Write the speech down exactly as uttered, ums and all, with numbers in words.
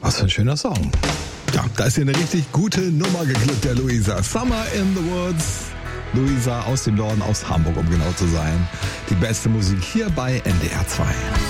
Was für ein schöner Song. Ja, da ist hier eine richtig gute Nummer geglückt, der Luisa. Summer in the Woods. Luisa aus dem Norden, aus Hamburg, um genau zu sein. Die beste Musik hier bei N D R zwei.